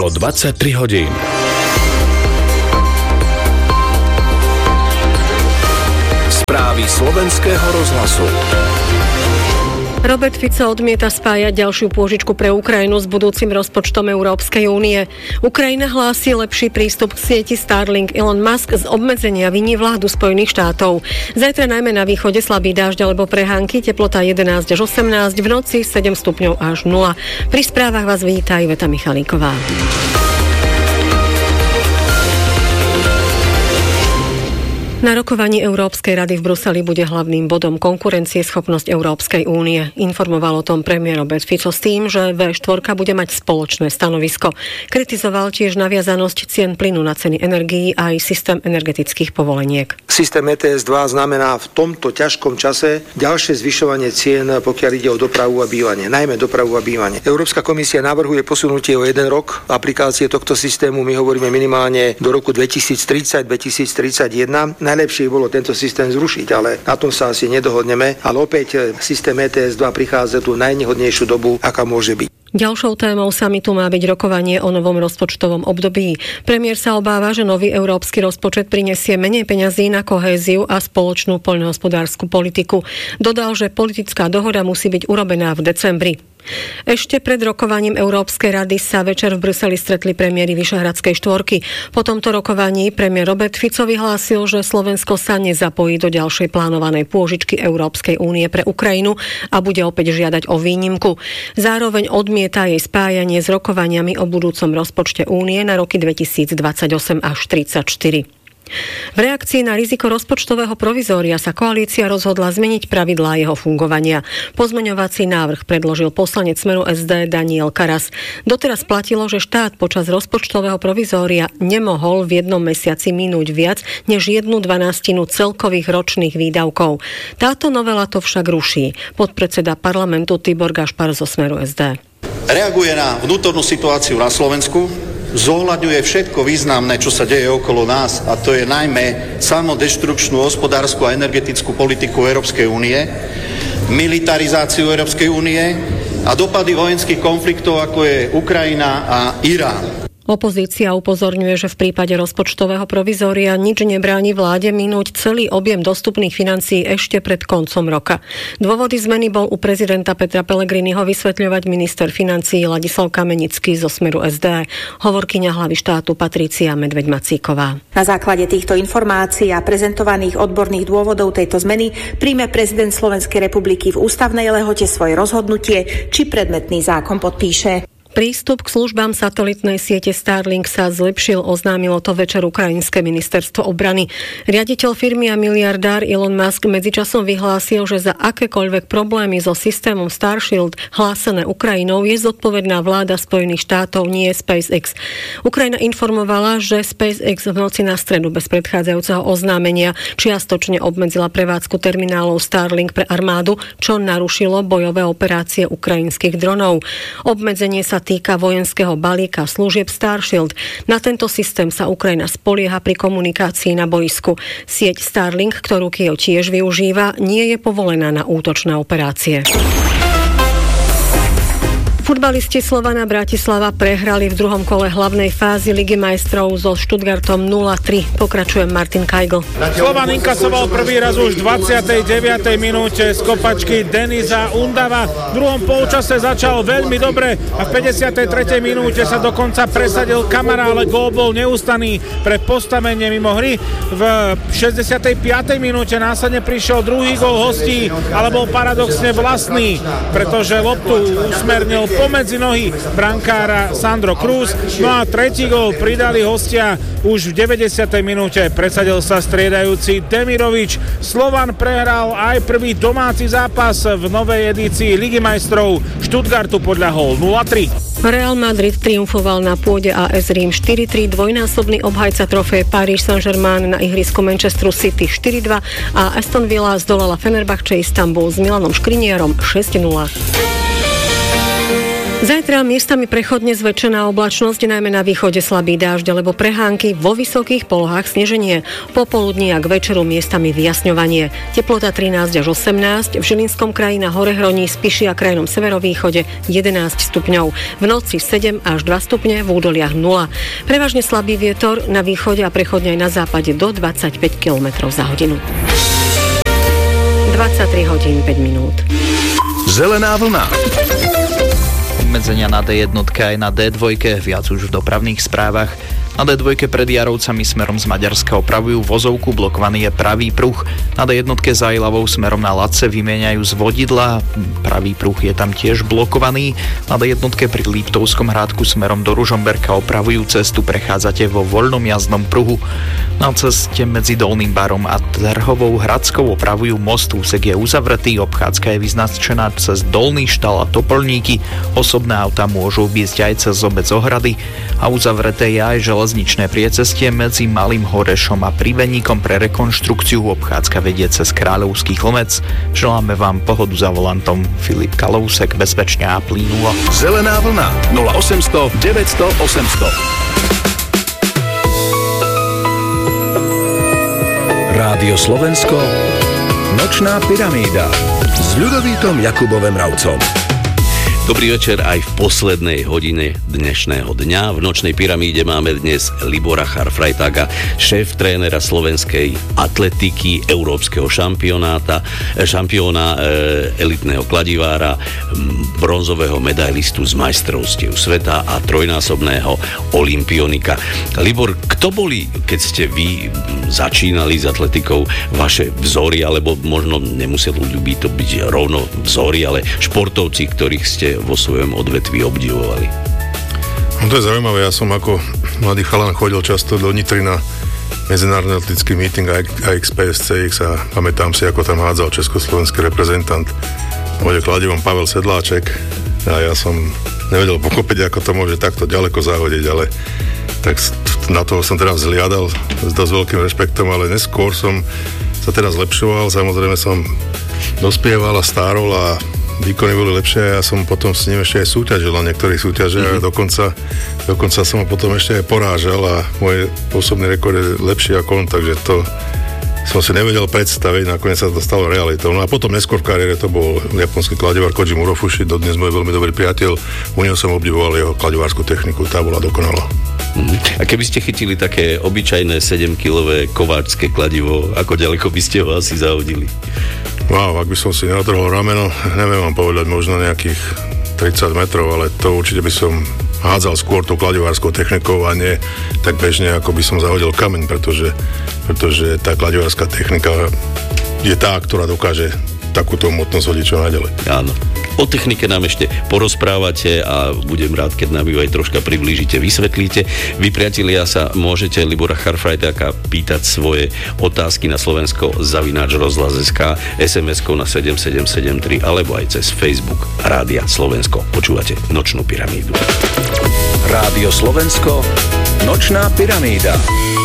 Okolo 23 hodín. Správy Slovenského rozhlasu. Robert Fico odmieta spájať ďalšiu pôžičku pre Ukrajinu s budúcim rozpočtom Európskej únie. Ukrajina hlási lepší prístup k sieti Starlink. Elon Musk z obmedzenia viní vládu Spojených štátov. Zajtra najmä na východe slabý dážď alebo prehánky, teplota 11 až 18, v noci 7 stupňov až 0. Pri správach vás víta Iveta Michalíková. Na rokovaní Európskej rady v Bruseli bude hlavným bodom konkurencieschopnosť Európskej únie. Informoval o tom premiér Robert Fico s tým, že V4 bude mať spoločné stanovisko. Kritizoval tiež naviazanosť cien plynu na ceny energií a aj systém energetických povoleniek. Systém ETS 2 znamená v tomto ťažkom čase ďalšie zvyšovanie cien, pokiaľ ide o dopravu a bývanie, najmä dopravu a bývanie. Európska komisia navrhuje posunutie o 1 rok aplikácie tohto systému, my hovoríme minimálne do roku 2030-2031. Najlepšie bolo tento systém zrušiť, ale na tom sa asi nedohodneme. Ale opäť systém ETS 2 prichádza tú najnehodnejšiu dobu, aká môže byť. Ďalšou témou samitu má byť rokovanie o novom rozpočtovom období. Premiér sa obáva, že nový európsky rozpočet prinesie menej peňazí na kohéziu a spoločnú poľnohospodársku politiku. Dodal, že politická dohoda musí byť urobená v decembri. Ešte pred rokovaním Európskej rady sa večer v Bruseli stretli premiéri Vyšehradskej štvorky. Po tomto rokovaní premiér Robert Fico vyhlásil, že Slovensko sa nezapojí do ďalšej plánovanej pôžičky Európskej únie pre Ukrajinu a bude opäť žiadať o výnimku. Zároveň odmieta jej spájanie s rokovaniami o budúcom rozpočte únie na roky 2028 až 2034. V reakcii na riziko rozpočtového provizória sa koalícia rozhodla zmeniť pravidlá jeho fungovania. Pozmeňovací návrh predložil poslanec Smeru SD Daniel Karas. Doteraz platilo, že štát počas rozpočtového provizória nemohol v jednom mesiaci minúť viac než 1/12 celkových ročných výdavkov. Táto novela to však ruší. Podpredseda parlamentu Tibor Gašpar zo Smeru SD. Reaguje na vnútornú situáciu na Slovensku, zohľadňuje všetko významné, čo sa deje okolo nás, a to je najmä samodeštrukčnú hospodársku a energetickú politiku Európskej únie, militarizáciu Európskej únie a dopady vojenských konfliktov, ako je Ukrajina a Irán. Opozícia upozorňuje, že v prípade rozpočtového provizória nič nebráni vláde minúť celý objem dostupných financií ešte pred koncom roka. Dôvody zmeny bol u prezidenta Petra Pellegriniho vysvetľovať minister financií Ladislav Kamenický zo Smeru SD. Hovorkyňa hlavy štátu Patrícia Medveď-Macíková. Na základe týchto informácií a prezentovaných odborných dôvodov tejto zmeny príjme prezident Slovenskej republiky v ústavnej lehote svoje rozhodnutie, či predmetný zákon podpíše. Prístup k službám satelitnej siete Starlink sa zlepšil, oznámilo to večer ukrajinské ministerstvo obrany. Riaditeľ firmy a miliardár Elon Musk medzičasom vyhlásil, že za akékoľvek problémy so systémom Starshield hlásené Ukrajinou je zodpovedná vláda Spojených štátov, nie SpaceX. Ukrajina informovala, že SpaceX v noci na stredu bez predchádzajúceho oznámenia čiastočne obmedzila prevádzku terminálov Starlink pre armádu, čo narušilo bojové operácie ukrajinských dronov. Obmedzenie sa týka vojenského balíka služieb Starshield. Na tento systém sa Ukrajina spolieha pri komunikácii na boisku. Sieť Starlink, ktorú Kyjev tiež využíva, nie je povolená na útočné operácie. Futbalisti Slovana Bratislava prehrali v druhom kole hlavnej fázy Ligy majstrov so Stuttgartom 0-3. Pokračuje Martin Kajgl. Slovan inkasoval prvý raz už v 29. minúte z kopačky Denisa Undava. V druhom polčase začal veľmi dobre a v 53. minúte sa dokonca presadil Kamara, ale gól bol neústaný pre postavenie mimo hry. V 65. minúte následne prišiel druhý gól hostí, ale bol paradoxne vlastný, pretože loptu usmernil pomedzi nohy brankára Sandro Cruz. No a tretí gól pridali hostia už v 90. minúte. Presadil sa striedajúci Demirovič. Slovan prehral aj prvý domáci zápas v novej edícii Ligy majstrov. Stuttgartu podľahol 0-3. Real Madrid triumfoval na pôde AS Rím 4-3, dvojnásobný obhajca trofeje Paris Saint-Germain na ihrisku Manchesteru City 4-2 a Aston Villa zdolala Fenerbahče Istanbul s Milanom Škriniarom 6-0. Zajtra miestami prechodne zväčšená oblačnosť, najmä na východe slabý dážď alebo prehánky, vo vysokých polohách sneženie. Popoludní a k večeru miestami vyjasňovanie. Teplota 13 až 18, v Žilinskom kraji na Horehroní, Spiši a krajnom severovýchode 11 stupňov. V noci 7 až 2 stupne, v údoliach 0. Prevažne slabý vietor na východe a prechodne aj na západe do 25 km za hodinu. 23 hodín 5 minút. Zelená vlna. Obmedzenia na D1 aj na D2, viac už v dopravných správach. Na D2 pred Jarovcami smerom z Maďarska opravujú vozovku, blokovaný je pravý pruh. Na D1 za Ilavou smerom na Latce vymieňajú z vodidla, pravý pruh je tam tiež blokovaný. Na D1 pri Liptovskom Hrádku smerom do Ružomberka opravujú cestu, prechádzate vo voľnom jazdnom pruhu. Na ceste medzi Dolným Barom a Trhovou Hradskou opravujú most, úsek je uzavretý, obchádzka je vyznačená cez Dolný Štal a Topolníky. Osobné autá môžu obísť aj cez obec Ohrady a uzavreté je aj železničné priecestie medzi Malým Horešom a Priveníkom pre rekonštrukciu. Obchádzka vedie cez Kráľovský Chlmec. Želáme vám pohodu za volantom. Filip Kalousek, bezpečne a plynulo. Zelená vlna 0800 900 800. Rádio Slovensko, Nočná pyramída s Ľudovítom Jakubom Mravcom. Dobrý večer aj v poslednej hodine dnešného dňa. V Nočnej pyramíde máme dnes Libora Charfrajtáka, šéf trénera slovenskej atletiky, európskeho šampióna, elitného kladivára, bronzového medailistu z majstrovstiev sveta a trojnásobného olympionika. Libor, kto boli, keď ste vy začínali s atletikou, vaše vzory, alebo možno nemuselo by to byť rovno vzory, ale športovci, ktorých ste vo svojom odvetví obdivovali? No to je zaujímavé, ja som ako mladý chalan chodil často do Nitry na medzinárodný atletický meeting AXPSCX a pamätám si, ako tam hádzal československý reprezentant vode kladivom Pavel Sedláček a ja som nevedel pochopiť, ako to môže takto ďaleko zahodiť, ale tak na toho som teraz zliadal s dosť veľkým rešpektom, ale neskôr som sa teraz zlepšoval, samozrejme som dospieval a stárol a výkony boli lepšie a ja som potom s ním ešte aj súťažil na niektorých súťažiach a dokonca som ho potom ešte aj porážal a môj osobný rekord je lepší ako on, takže to som si nevedel predstaviť, nakoniec sa to stalo realitou. No a potom neskôr v kariére to bol japonský kladivár Koji Murofushi, dodnes môj veľmi dobrý priateľ, u neho som obdivoval jeho kladivárskú techniku, tá bola dokonalá. A keby ste chytili také obyčajné 7-kilové kováčské kladivo, ako ďaleko by ste ho asi zahodili? Wow, ak by som si natrhol rameno, neviem vám povedať, možno nejakých 30 metrov, ale to určite by som hádzal skôr tou kladivárskou technikou a nie tak bežne, ako by som zahodil kameň, pretože tá kladivárska technika je tá, ktorá dokáže takúto hmotnosť hodiť čo najďalej. Áno. O technike nám ešte porozprávate a budem rád, keď nám ju aj troška priblížite, vysvetlíte. Vy, priatelia, sa môžete Libora Charfrajtáka pýtať svoje otázky na slovensko@rozhlas.sk, SMS-kou na 7773 alebo aj cez Facebook Rádia Slovensko. Počúvate Nočnú pyramídu. Rádio Slovensko, Nočná pyramída.